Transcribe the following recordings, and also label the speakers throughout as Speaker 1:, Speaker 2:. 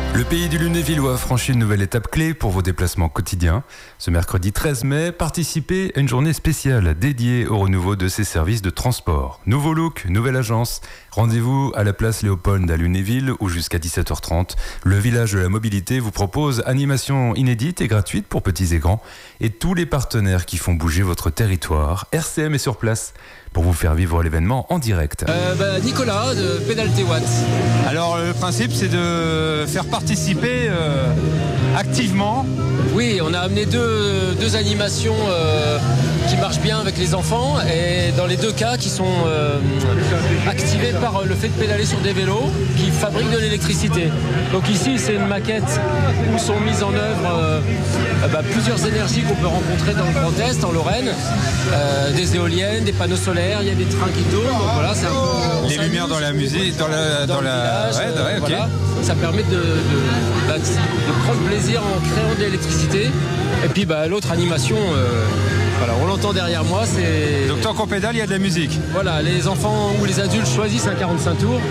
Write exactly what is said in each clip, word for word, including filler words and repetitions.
Speaker 1: Le pays du Lunévillois franchit une nouvelle étape clé pour vos déplacements quotidiens. Ce mercredi treize mai, participez à une journée spéciale dédiée au renouveau de ses services de transport. Nouveau look, nouvelle agence. Rendez-vous à la place Léopold à Lunéville où jusqu'à dix-sept heures trente, le village de la mobilité vous propose animations inédites et gratuites pour petits et grands et tous les partenaires qui font bouger votre territoire. R C M est sur place pour vous faire vivre l'événement en direct.
Speaker 2: Euh, bah, Nicolas de Pédaleté Watt.
Speaker 3: Alors le principe c'est de faire participer euh, activement.
Speaker 2: Oui, on a amené deux, deux animations euh, qui marchent bien avec les enfants et dans les deux cas qui sont euh, activés par le fait de pédaler sur des vélos qui fabriquent de l'électricité. Donc ici c'est une maquette où sont mises en œuvre euh, bah, plusieurs énergies qu'on peut rencontrer dans le Grand Est, en Lorraine, euh, des éoliennes, des panneaux solaires, il y a des trains qui tournent. Donc voilà, c'est un peu,
Speaker 3: les lumières dans la musique, dans la, dans,
Speaker 2: dans
Speaker 3: la...
Speaker 2: le village,
Speaker 3: ouais, ouais,
Speaker 2: euh,
Speaker 3: okay.
Speaker 2: Voilà. Ça permet de, de, bah, de prendre plaisir en créant de l'électricité. Et puis bah, l'autre animation, euh, voilà, on l'entend derrière moi, c'est...
Speaker 3: Donc tant qu'on pédale, il y a de la musique.
Speaker 2: Voilà, les enfants ou les adultes choisissent un quarante-cinq tours.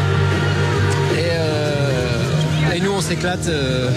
Speaker 2: Et, euh, et nous on s'éclate euh,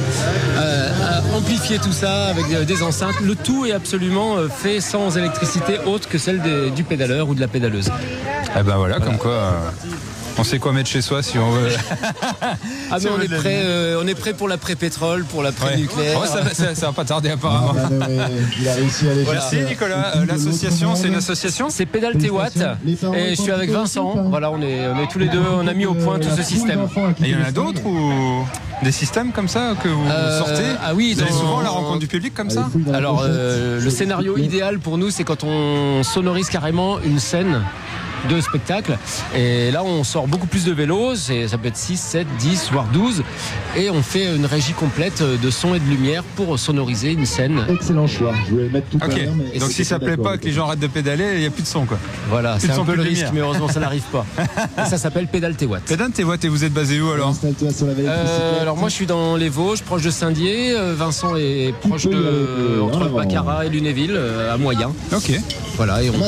Speaker 2: à amplifier tout ça avec des enceintes. Le tout est absolument fait sans électricité autre que celle des, du pédaleur ou de la pédaleuse.
Speaker 3: Eh ben voilà, voilà. Comme quoi... Euh... On sait quoi mettre chez soi si on veut.
Speaker 2: Ah mais on est prêt, euh, on est prêt pour l'après-pétrole, pour l'après-nucléaire.
Speaker 3: Ouais. Oh, ça, ça, ça va pas tarder apparemment.
Speaker 4: Il a réussi à aller
Speaker 3: voilà. Merci Nicolas. Euh, l'association, c'est une association.
Speaker 2: C'est Pédaleté Watt et je suis avec Vincent. Voilà, on est, on est tous les deux, on a mis au point tout ce système.
Speaker 3: Et il y en a d'autres ou des systèmes comme ça que vous euh, sortez?
Speaker 2: Ah oui,
Speaker 3: vous allez
Speaker 2: dans...
Speaker 3: souvent à la rencontre du public comme ça.
Speaker 2: Alors euh, le scénario idéal pour nous, c'est quand on sonorise carrément une scène de spectacle et là on sort beaucoup plus de vélos, c'est, ça peut être six, sept, dix voire douze et on fait une régie complète de son et de lumière pour sonoriser une scène.
Speaker 4: Excellent choix, je voulais mettre tout
Speaker 3: okay.
Speaker 4: à l'heure mais
Speaker 3: donc si ça plaît pas que les gens arrêtent de pédaler, il n'y a plus de son quoi.
Speaker 2: Voilà, plus c'est un peu le risque
Speaker 3: lumière.
Speaker 2: mais heureusement ça n'arrive pas. Et ça s'appelle Pédaleté Watt.
Speaker 3: Pédaleté Watt. Et vous êtes basé où alors?
Speaker 2: euh, Alors moi je suis dans les Vosges, proche de Saint-Dié. Vincent est proche de euh, entre Baccarat et Lunéville, à Moyen.
Speaker 3: Ok.
Speaker 2: Voilà, et on,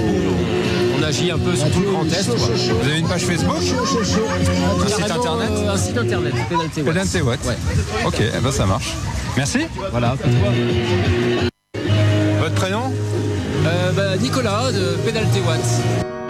Speaker 2: on agit un peu sur tout le Grand Est. Quoi.
Speaker 3: Vous avez une page Facebook? Un site internet?
Speaker 2: euh, Un site internet, Pédaleté Watt.
Speaker 3: Pédaleté Watt. Ouais. Ok, eh ben ça marche. Merci.
Speaker 2: Voilà.
Speaker 3: Votre prénom?
Speaker 2: euh, bah, Nicolas de Pédaleté Watt.